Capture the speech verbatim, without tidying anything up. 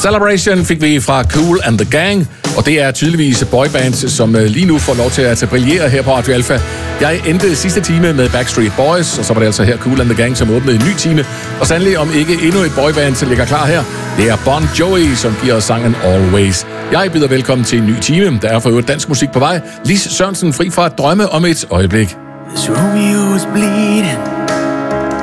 Celebration fik vi fra Kool and the Gang, og det er tydeligvis boybands, som lige nu får lov til at brillere her på Radio Alpha. Jeg endte sidste time med Backstreet Boys, og så var det altså her Kool and the Gang, som åbnede en ny time. Og sandelig om ikke endnu et boyband, som ligger klar her, det er Bon Jovi, som giver os sangen Always. Jeg byder velkommen til en ny time. Der er for øvrigt dansk musik på vej. Lis Sørensen fri fra at drømme om et øjeblik. This Romeo is bleeding.